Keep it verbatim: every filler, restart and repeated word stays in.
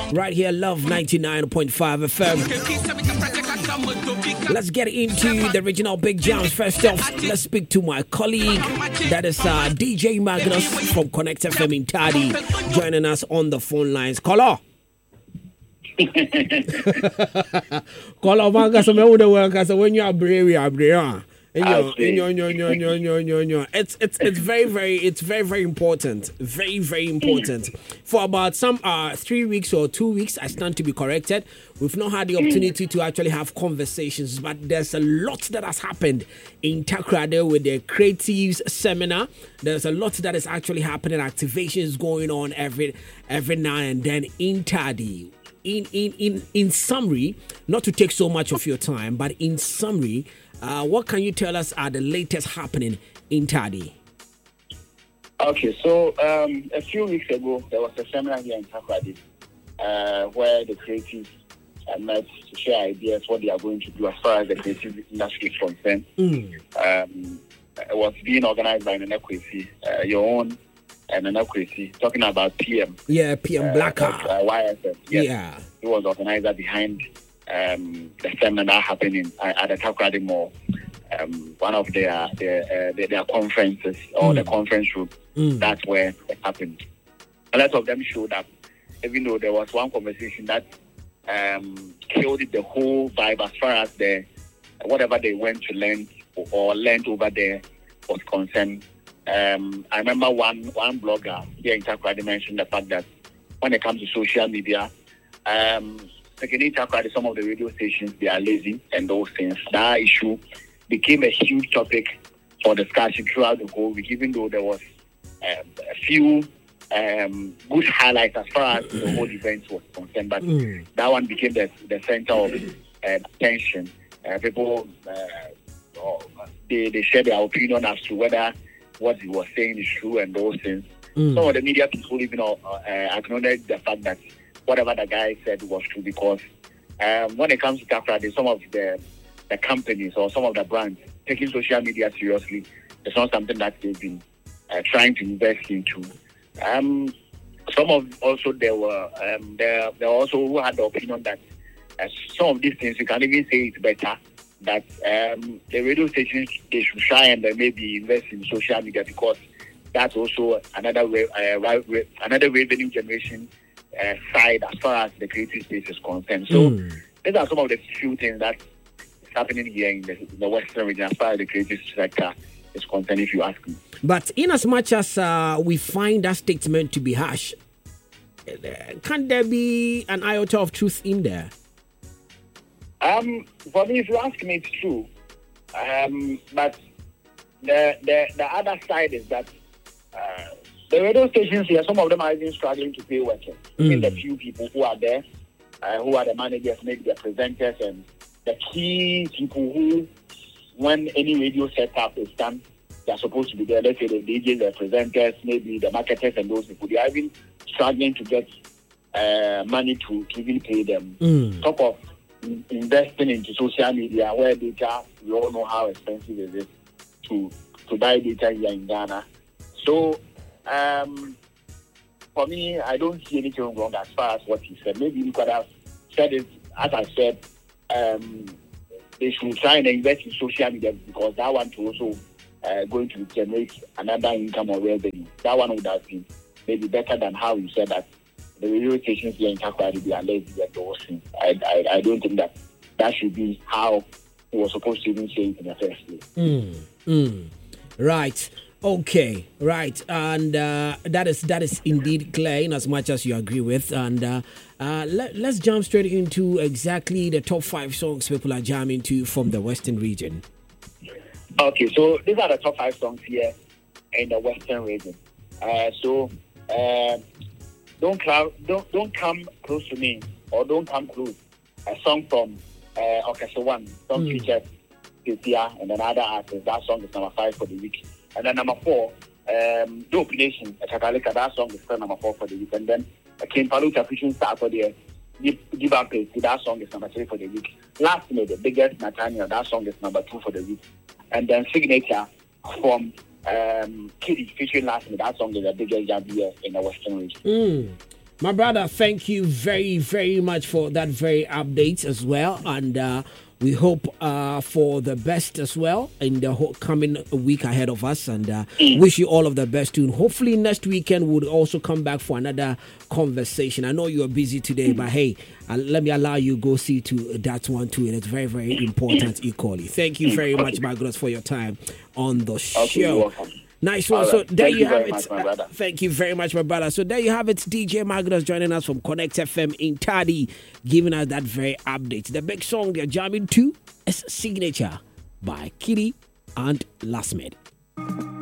right here, Love ninety-nine point five F M. Let's get into the original big jams. First off, let's speak to my colleague, that is uh, D J Magnus from Connect F M in Tadi, joining us on the phone lines. Caller. Caller, man, so me would work so when you are brave, you are brave. It's it's it's very very it's very very important, very very important. For about some uh three weeks or two weeks, I stand to be corrected. We've not had the opportunity to actually have conversations, but there's a lot that has happened in Takoradi with the Creatives Seminar. There's a lot that is actually happening. Activations going on every every now and then in Tadi. In in in in summary, not to take so much of your time, but in summary. Uh, what can you tell us are the latest happening in Tadi? Okay, so um, a few weeks ago, there was a seminar here in Takoradi uh, where the creatives uh, met to share ideas what they are going to do as far as the creative industry is concerned. Mm. Um, it was being organized by Nana Kwesi, uh, your own uh, Nana Kwesi, talking about P M. Yeah, P M Blacker. Uh, Y S S. Yes. Yeah. He was the organizer behind Um, the seminar that happened in, uh, at the Takoradi Mall, um, one of their their, uh, their, their conferences or mm. the conference room. Mm. That's where it happened. A lot of them showed up, even though there was one conversation that um, killed the whole vibe as far as the whatever they went to learn or, or learned over there was concerned. Um, I remember one one blogger here in Takoradi mentioned the fact that when it comes to social media, um, Secondly, some of the radio stations, they are lazy and those things. That issue became a huge topic for discussion throughout the whole week, even though there was um, a few um, good highlights as far as the whole event was concerned. But mm. that one became the, the center of uh, attention. Uh, people, uh, they, they shared their opinion as to whether what he was saying is true and those things. Mm. Some of the media people even uh, acknowledged the fact that whatever the guy said was true, because um, when it comes to Takoradi, some of the the companies or some of the brands taking social media seriously, it's not something that they've been uh, trying to invest into. Um, some of also there were um, there there also who had the opinion that uh, some of these things you can even say it's better that um, the radio stations they should try and uh, maybe invest in social media, because that's also another way, uh, another revenue generation. Uh, side as far as the creative space is concerned. So mm. these are some of the few things that is happening here in the, in the Western region as far as the creative sector is concerned, if you ask me. But in as much as uh, we find that statement to be harsh, can there be an iota of truth in there? Um, for me, if you ask me, it's true. Um, but the, the the other side is that uh, the radio stations here, some of them are even struggling to pay workers. Mm. Even the few people who are there, uh, who are the managers, maybe the presenters, and the key people who, when any radio setup is done, they are supposed to be there. Let's say the D Js, the presenters, maybe the marketers and those people. They are even struggling to get uh, money to, to even pay them. Mm. Top of in, investing into social media, where data, we all know how expensive it is to, to buy data here in Ghana. So, Um, for me, I don't see anything wrong as far as what he said. Maybe he could have said it, as I said, um, they should try and invest in social media, because that one is also uh, going to generate another income or revenue. That one would have been maybe better than how he said that the radio stations here in Takoradi are lazy and those things. I, I, I don't think that that should be how he was supposed to even say it in the first place. Mm, mm, right. Okay, right, and uh, that is that is indeed clear in as much as you agree with, and uh, uh, let, let's jump straight into exactly the top five songs people are jamming to from the Western region. Okay, so these are the top five songs here in the Western region. Uh, so uh, don't cloud, don't don't come close to me, or don't come close. A song from uh, Orchestra One, some mm. features Cynthia and another artist. That song is number five for the week. And then number four, um, Dope Nation, Chakalika, that song is still number four for the week. And then uh, King Paluta Fishing Star for the Give, Give Up Pace, that song is number three for the week. Lastly, the biggest Nathaniel, that song is number two for the week. And then Signature from um, Kiddy featuring Lastly, that song is the biggest jam here in the Western region. Mm. My brother, thank you very, very much for that very update as well. And uh, we hope uh, for the best as well in the whole coming week ahead of us. And uh, mm. wish you all of the best too. Hopefully next weekend we'll also come back for another conversation. I know you're busy today, mm. but hey, uh, let me allow you go see to that one too. And it's very, very important equally. Thank you very much, Magnus, for your time on the show. Okay, nice one. Right. So there you, you have it. Much, uh, thank you very much, my brother. So there you have it. D J Magnus joining us from Connect F M in Tadi, giving us that very update. The big song they're jamming to is Signature by Kitty and Lasmed.